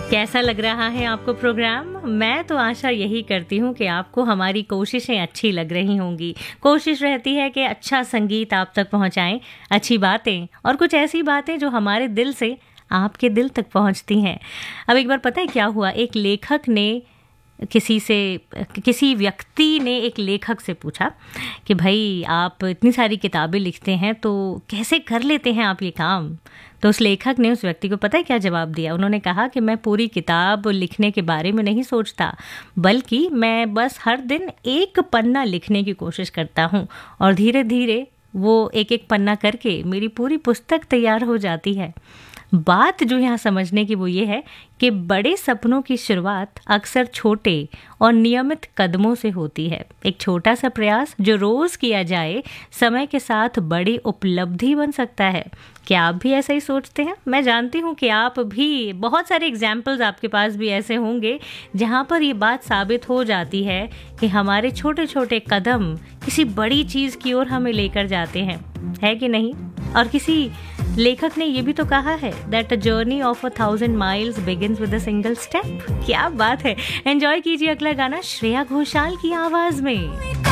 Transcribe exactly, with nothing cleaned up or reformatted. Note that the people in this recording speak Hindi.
कैसा लग रहा है आपको प्रोग्राम? मैं तो आशा यही करती हूँ कि आपको हमारी कोशिशें अच्छी लग रही होंगी। कोशिश रहती है कि अच्छा संगीत आप तक पहुँचाएं, अच्छी बातें और कुछ ऐसी बातें जो हमारे दिल से आपके दिल तक पहुँचती हैं। अब एक बार पता है क्या हुआ, एक लेखक ने किसी से किसी व्यक्ति ने एक लेखक से पूछा कि भाई आप इतनी सारी किताबें लिखते हैं तो कैसे कर लेते हैं आप ये काम? तो उस लेखक ने उस व्यक्ति को पता है क्या जवाब दिया? उन्होंने कहा कि मैं पूरी किताब लिखने के बारे में नहीं सोचता, बल्कि मैं बस हर दिन एक पन्ना लिखने की कोशिश करता हूँ और धीरे धीरे वो एक एक पन्ना करके मेरी पूरी पुस्तक तैयार हो जाती है। बात जो यहाँ समझने की वो ये है कि बड़े सपनों की शुरुआत अक्सर छोटे और नियमित कदमों से होती है। एक छोटा सा प्रयास जो रोज किया जाए समय के साथ बड़ी उपलब्धि बन सकता है। क्या आप भी ऐसा ही सोचते हैं? मैं जानती हूँ कि आप भी, बहुत सारे एग्जाम्पल्स आपके पास भी ऐसे होंगे जहाँ पर ये बात साबित हो जाती है कि हमारे छोटे छोटे कदम किसी बड़ी चीज़ की ओर हमें लेकर जाते हैं, है कि नहीं? और किसी लेखक ने ये भी तो कहा है that a journey of a thousand miles begins with a single step. क्या बात है। एंजॉय कीजिए अगला गाना श्रेया घोषाल की आवाज में।